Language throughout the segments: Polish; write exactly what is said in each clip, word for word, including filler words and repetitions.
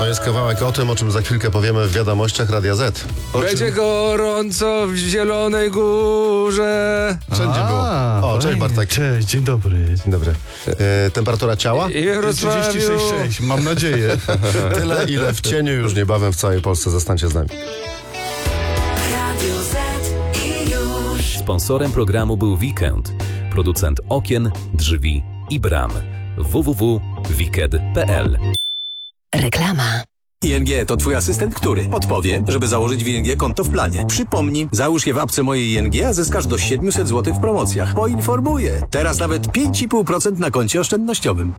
To jest kawałek o tym, o czym za chwilkę powiemy w wiadomościach Radia Z. O Będzie czym... gorąco w Zielonej Górze. Wszędzie A, było. O, cześć Bartek. Cześć, dzień dobry. Dzień dobry. E, temperatura ciała? Jarosławiu. trzydzieści sześć przecinek sześć, mam nadzieję. Tyle, ile w cieniu już niebawem w całej Polsce. Zostańcie z nami. Sponsorem programu był Weekend, producent okien, drzwi i bram. w w w kropka wicked kropka p l. Reklama. I N G to twój asystent, który podpowie, żeby założyć w I N G konto w planie. Przypomnij, załóż je w apce mojej I N G, a zyskasz do siedemset złotych w promocjach. Poinformuję. Teraz nawet pięć i pół procent na koncie oszczędnościowym.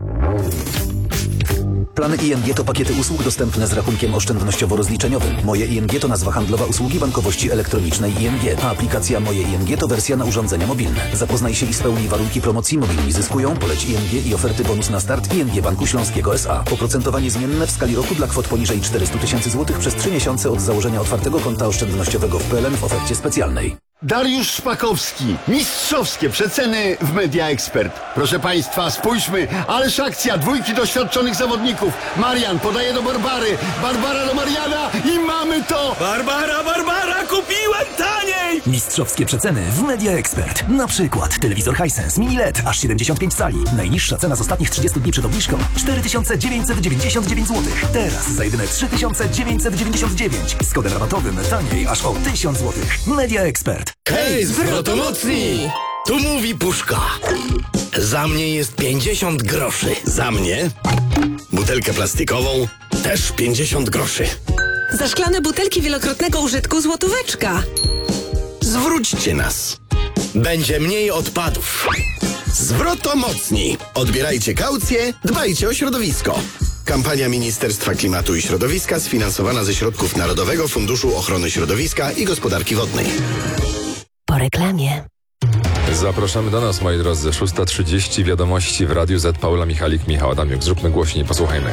Plany I N G to pakiety usług dostępne z rachunkiem oszczędnościowo-rozliczeniowym. Moje I N G to nazwa handlowa usługi bankowości elektronicznej I N G, a aplikacja Moje I N G to wersja na urządzenia mobilne. Zapoznaj się i spełnij warunki promocji. Mobilni zyskują, poleć I N G i oferty bonus na start I N G Banku Śląskiego S A. Oprocentowanie zmienne w skali roku dla kwot poniżej czterysta tysięcy złotych przez trzy miesiące od założenia otwartego konta oszczędnościowego w P L N w ofercie specjalnej. Dariusz Szpakowski. Mistrzowskie przeceny w Media Expert. Proszę Państwa, spójrzmy, ależ akcja, dwójki doświadczonych zawodników. Marian podaje do Barbary, Barbara do Mariana i mamy to! Barbara, Barbara, kupiłem taniej! Mistrzowskie przeceny w Media Expert. Na przykład telewizor Hisense Mini L E D aż siedemdziesiąt pięć cali. Najniższa cena z ostatnich trzydziestu dni przed obniżką cztery tysiące dziewięćset dziewięćdziesiąt dziewięć złotych. Teraz za jedyne trzy tysiące dziewięćset dziewięćdziesiąt dziewięć. Z kodem rabatowym taniej aż o tysiąc złotych. Media Expert. Hej, zwrotomocni! Tu mówi Puszka. Za mnie jest pięćdziesiąt groszy. Za mnie butelkę plastikową też pięćdziesiąt groszy. Za szklane butelki wielokrotnego użytku złotóweczka. Zwróćcie nas. Będzie mniej odpadów. Zwrotomocni. Odbierajcie kaucję, dbajcie o środowisko. Kampania Ministerstwa Klimatu i Środowiska sfinansowana ze środków Narodowego Funduszu Ochrony Środowiska i Gospodarki Wodnej. Po reklamie. Zapraszamy do nas, moi drodzy. szósta trzydzieści, wiadomości w Radiu Z. Paula Michalik, Michał Adamiuk. Zróbmy głośniej, posłuchajmy.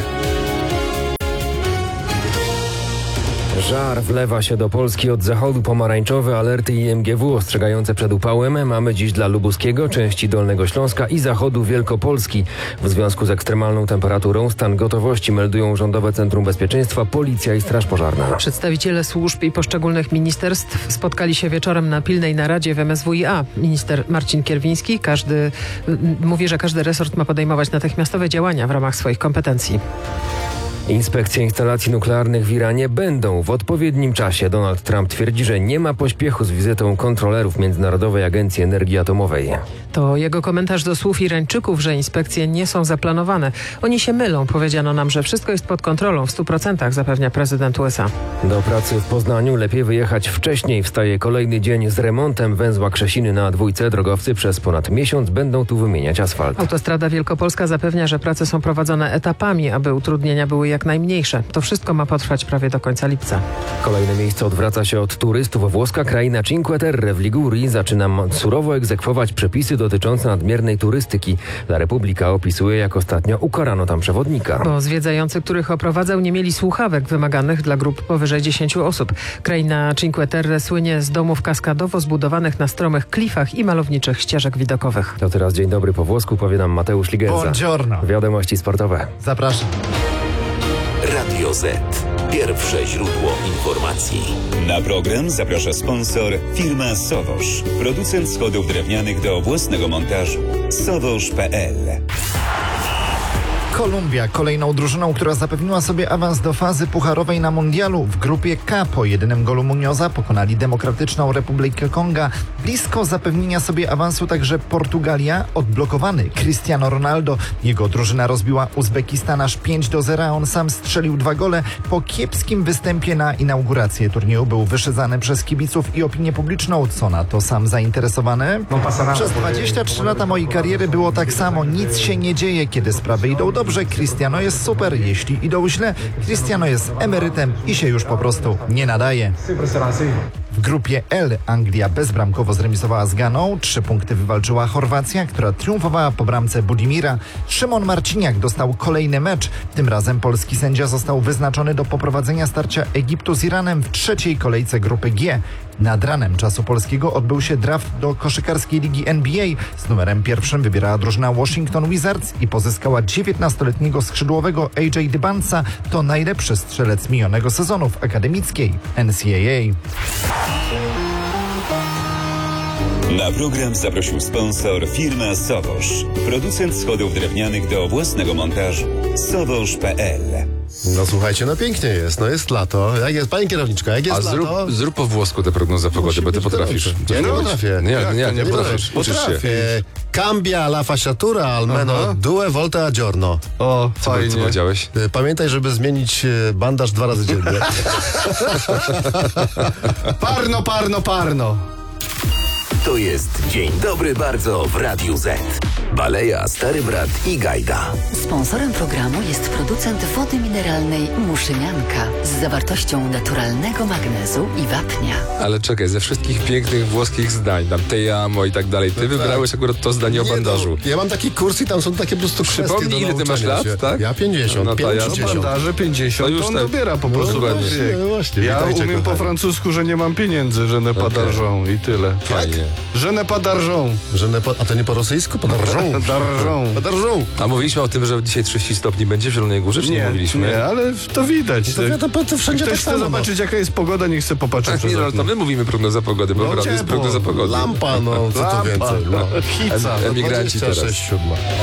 Żar wlewa się do Polski od zachodu. Pomarańczowe alerty I M G W ostrzegające przed upałem mamy dziś dla Lubuskiego, części Dolnego Śląska i zachodu Wielkopolski. W związku z ekstremalną temperaturą stan gotowości meldują Rządowe Centrum Bezpieczeństwa, Policja i Straż Pożarna. Przedstawiciele służb i poszczególnych ministerstw spotkali się wieczorem na pilnej naradzie w M S W i A. Minister Marcin Kierwiński każdy, m, mówi, że każdy resort ma podejmować natychmiastowe działania w ramach swoich kompetencji. Inspekcje instalacji nuklearnych w Iranie będą w odpowiednim czasie. Donald Trump twierdzi, że nie ma pośpiechu z wizytą kontrolerów Międzynarodowej Agencji Energii Atomowej. To jego komentarz do słów Irańczyków, że inspekcje nie są zaplanowane. Oni się mylą. Powiedziano nam, że wszystko jest pod kontrolą w stu procentach, zapewnia prezydent U S A. Do pracy w Poznaniu lepiej wyjechać wcześniej. Wstaje kolejny dzień z remontem węzła Krzesiny na dwójce. Drogowcy przez ponad miesiąc będą tu wymieniać asfalt. Autostrada Wielkopolska zapewnia, że prace są prowadzone etapami, aby utrudnienia były jak najmniejsze. To wszystko ma potrwać prawie do końca lipca. Kolejne miejsce odwraca się od turystów. Włoska kraina Cinque Terre w Ligurii zaczyna surowo egzekwować przepisy dotyczące nadmiernej turystyki. La Repubblica opisuje, jak ostatnio ukarano tam przewodnika. Bo zwiedzający, których oprowadzał, nie mieli słuchawek wymaganych dla grup powyżej dziesięciu osób. Kraina Cinque Terre słynie z domów kaskadowo zbudowanych na stromych klifach i malowniczych ścieżek widokowych. To teraz dzień dobry po włosku, powie nam Mateusz Ligerza. Buongiorno. Wiadomości sportowe. Zapraszam. Radio Z. Pierwsze źródło informacji. Na program zaprasza sponsor firma Sowosz. Producent schodów drewnianych do własnego montażu. sowosz kropka p l. Kolumbia kolejną drużyną, która zapewniła sobie awans do fazy pucharowej na mundialu. W grupie K po jedynym golu Munioza pokonali Demokratyczną Republikę Konga. Blisko zapewnienia sobie awansu także Portugalia. Odblokowany Cristiano Ronaldo. Jego drużyna rozbiła Uzbekistan aż pięć do zera. On sam strzelił dwa gole. Po kiepskim występie na inaugurację turnieju był wyszydzany przez kibiców i opinię publiczną. Co na to sam zainteresowany? Przez dwadzieścia trzy lata mojej kariery było tak samo. Nic się nie dzieje, kiedy sprawy idą dobrze. Cristiano jest super, jeśli idą źle, Cristiano jest emerytem i się już po prostu nie nadaje. W W grupie L Anglia bezbramkowo zremisowała z Ganą. Trzy punkty wywalczyła Chorwacja, która triumfowała po bramce Budimira. Szymon Marciniak dostał kolejny mecz. Tym razem polski sędzia został wyznaczony do poprowadzenia starcia Egiptu z Iranem w trzeciej kolejce grupy G. Nad ranem czasu polskiego odbył się draft do koszykarskiej ligi N B A. Z numerem pierwszym wybierała drużyna Washington Wizards i pozyskała dziewiętnastoletniego skrzydłowego A J Dybansa. To najlepszy strzelec minionego sezonu w akademickiej N C A A. Na program zaprosił sponsor firma Sowosz. Producent schodów drewnianych do własnego montażu. sowosz kropka p l. No słuchajcie, no pięknie jest, no jest lato. Jak jest, pani kierowniczka, jak jest A zrób, lato... zrób po włosku tę prognozę pogody, bo ty potrafisz. Ja nie potrafię. Nie, Jak nie, to nie, nie potrafisz. potrafię? Uczysz się. Potrafię. Cambia la fasciatura almeno Aha. due volte a giorno. O, Co, fajnie. co powiedziałeś? Y, Pamiętaj, żeby zmienić y, bandaż dwa razy dziennie. Parno, parno, parno. To jest Dzień Dobry Bardzo w Radiu Z. Baleja, Stary Brat i Gajda. Sponsorem programu jest producent wody mineralnej Muszynianka z zawartością naturalnego magnezu i wapnia. Ale czekaj, ze wszystkich pięknych włoskich zdań, tam te amo i tak dalej, ty No wybrałeś akurat to zdanie o Nie, bandażu. No, ja mam taki kurs i tam są takie po prostu kwestie Przypomnij, do ile ty masz nauczenia lat, się. tak? Ja pięćdziesiąt, No to ja- pięćdziesiąt. No bandaże pięćdziesiąt, To już to on tak. dobiera po No prostu dokładnie. wiek. No właśnie, Ja witajcie, umiem po kochani. francusku, że nie mam pieniędzy, że ne pas Okej. d'argent i tyle. Fajnie. Że ne pas d'argent. Że ne po, a to nie po rosyjsku? Podarżą. D'argent. Podarżą. A mówiliśmy o tym, że dzisiaj trzydzieści stopni będzie w Zielonej Górze, czy nie, Nie, mówiliśmy? nie, ale to widać. To, to, to, to wszędzie Ktoś tak chce samo. zobaczyć, jaka jest pogoda, niech chce popatrzeć Tak, przez nie, no, okno. to my mówimy prognoza pogody, bo No, w radiu jest ciepło. prognoza pogody. Lampa, no co tu Lampa, więcej. No. hica. Em- Emigranci dwadzieścia teraz. sześć siódma.